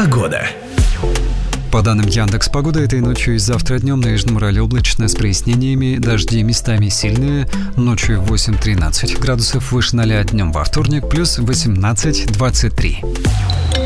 Погода. По данным Яндекс.Погода, этой ночью и завтра днем на Южном Урале облачно с прояснениями, дожди местами сильные, ночью 8-13 градусов выше 0, днем во вторник плюс 18-23.